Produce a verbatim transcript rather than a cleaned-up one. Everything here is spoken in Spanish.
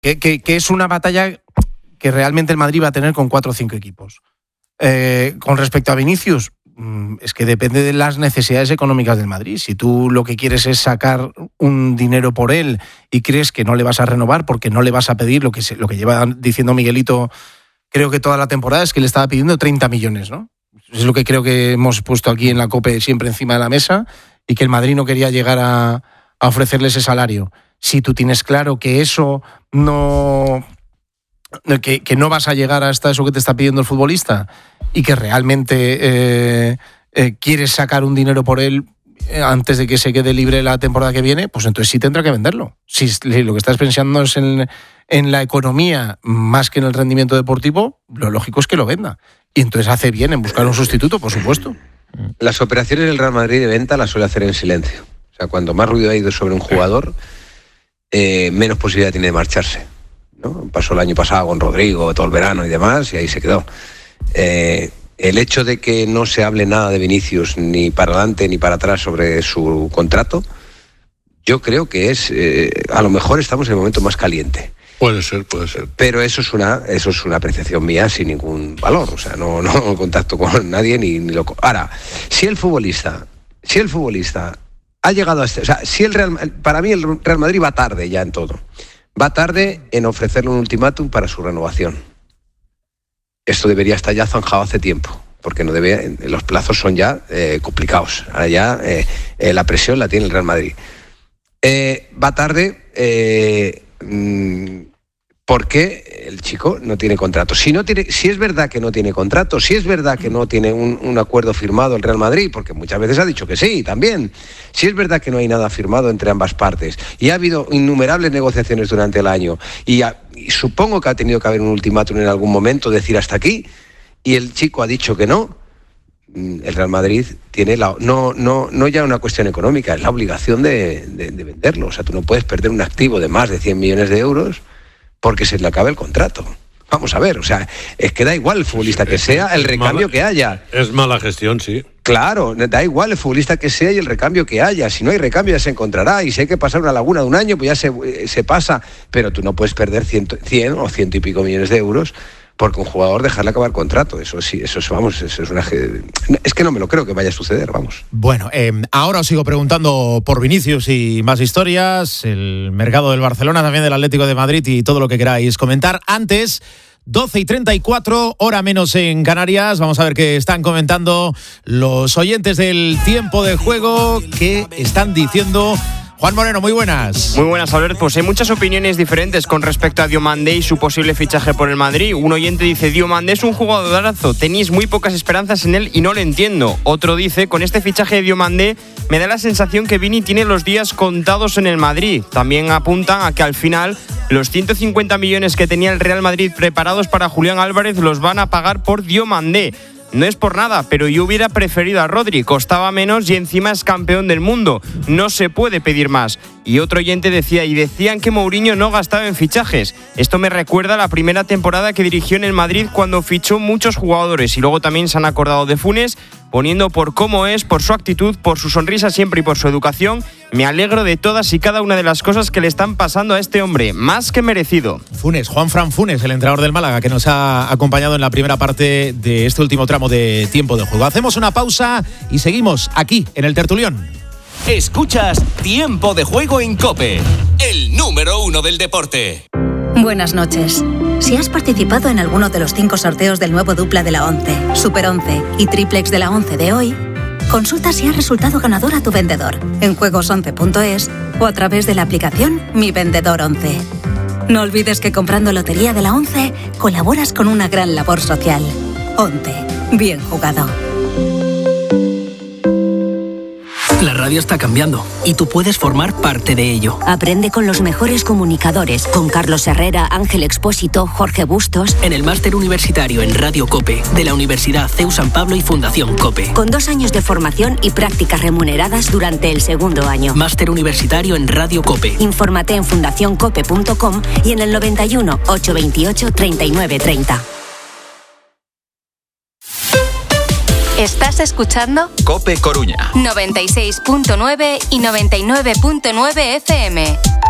que, que, que es una batalla que realmente el Madrid va a tener con cuatro o cinco equipos. Eh, con respecto a Vinicius, es que depende de las necesidades económicas del Madrid. Si tú lo que quieres es sacar un dinero por él y crees que no le vas a renovar porque no le vas a pedir lo que, se, lo que lleva diciendo Miguelito, creo que toda la temporada, es que le estaba pidiendo treinta millones, ¿no? Es lo que creo que hemos puesto aquí en la COPE siempre encima de la mesa, y que el Madrid no quería llegar a, a ofrecerle ese salario. Si tú tienes claro que eso no... Que, que no vas a llegar hasta eso que te está pidiendo el futbolista y que realmente eh, eh, quieres sacar un dinero por él antes de que se quede libre la temporada que viene, pues entonces sí tendrá que venderlo. Si lo que estás pensando es en, en la economía más que en el rendimiento deportivo, lo lógico es que lo venda. Y entonces hace bien en buscar un sustituto, por supuesto. Las operaciones del Real Madrid de venta las suele hacer en silencio. O sea, cuando más ruido ha ido sobre un jugador, eh, menos posibilidad tiene de marcharse, ¿no? Pasó el año pasado con Rodrigo, todo el verano y demás, y ahí se quedó. Eh, el hecho de que no se hable nada de Vinicius ni para adelante ni para atrás sobre su contrato, yo creo que es, eh, a lo mejor estamos en el momento más caliente. Puede ser, puede ser. Pero eso es una, eso es una apreciación mía sin ningún valor. O sea, no, no contacto con nadie ni, ni lo. Ahora, si el futbolista, si el futbolista ha llegado a este, o sea, si el Real, para mí el Real Madrid va tarde ya en todo. Va tarde en ofrecerle un ultimátum para su renovación. Esto debería estar ya zanjado hace tiempo, porque no debe, los plazos son ya eh, complicados. Ahora ya eh, eh, la presión la tiene el Real Madrid. Eh, va tarde eh, mmm, porque el chico no tiene contrato. Si, no tiene, si es verdad que no tiene contrato, si es verdad que no tiene un, un acuerdo firmado el Real Madrid, porque muchas veces ha dicho que sí, también. Si es verdad que no hay nada firmado entre ambas partes y ha habido innumerables negociaciones durante el año y, a, y supongo que ha tenido que haber un ultimátum en algún momento, decir hasta aquí, y el chico ha dicho que no, el Real Madrid tiene la, no, no, no ya una cuestión económica, es la obligación de, de, de venderlo. O sea, tú no puedes perder un activo de más de cien millones de euros porque se le acaba el contrato. Vamos a ver, o sea, es que da igual el futbolista que sea, el recambio que haya. Es mala gestión, sí. Claro, da igual el futbolista que sea y el recambio que haya. Si no hay recambio ya se encontrará, y si hay que pasar una laguna de un año, pues ya se, se pasa. Pero tú no puedes perder cien, cien o ciento y pico millones de euros porque un jugador dejarle acabar contrato. Eso sí, eso es, vamos, eso es una... Es que no me lo creo que vaya a suceder, vamos. Bueno, eh, ahora os sigo preguntando por Vinicius y más historias, el mercado del Barcelona, también del Atlético de Madrid y todo lo que queráis comentar. Antes, doce y treinta y cuatro, hora menos en Canarias. Vamos a ver qué están comentando los oyentes del tiempo de juego, qué están diciendo. Juan Moreno, muy buenas. Muy buenas, Albert. Pues hay muchas opiniones diferentes con respecto a Diomandé y su posible fichaje por el Madrid. Un oyente dice: Diomandé es un jugadorazo, tenéis muy pocas esperanzas en él y no lo entiendo. Otro dice: con este fichaje de Diomandé me da la sensación que Vini tiene los días contados en el Madrid. También apuntan a que al final los ciento cincuenta millones que tenía el Real Madrid preparados para Julián Álvarez los van a pagar por Diomandé. No es por nada, pero yo hubiera preferido a Rodri, costaba menos y encima es campeón del mundo. No se puede pedir más. Y otro oyente decía, y decían que Mourinho no gastaba en fichajes. Esto me recuerda a la primera temporada que dirigió en el Madrid cuando fichó muchos jugadores. Y luego también se han acordado de Funes, poniendo por cómo es, por su actitud, por su sonrisa siempre y por su educación. Me alegro de todas y cada una de las cosas que le están pasando a este hombre. Más que merecido. Funes, Juanfran Funes, el entrenador del Málaga, que nos ha acompañado en la primera parte de este último tramo de tiempo de juego. Hacemos una pausa y seguimos aquí en el Tertulión. Escuchas Tiempo de Juego en COPE, el número uno del deporte. Buenas noches. Si has participado en alguno de los cinco sorteos del nuevo dupla de la once, Super once y Triplex de la once de hoy, consulta si has resultado ganador a tu vendedor en juegos once punto es o a través de la aplicación Mi Vendedor once. No olvides que comprando Lotería de la once colaboras con una gran labor social. once. Bien jugado. La radio está cambiando y tú puedes formar parte de ello. Aprende con los mejores comunicadores, con Carlos Herrera, Ángel Expósito, Jorge Bustos. En el máster universitario en Radio COPE de la Universidad C E U San Pablo y Fundación COPE. Con dos años de formación y prácticas remuneradas durante el segundo año. Máster universitario en Radio COPE. Infórmate en fundación cope punto com y en el noventa y uno, ochocientos veintiocho, treinta y nueve treinta. ¿Estás escuchando? COPE Coruña. noventa y seis punto nueve y noventa y nueve punto nueve F M.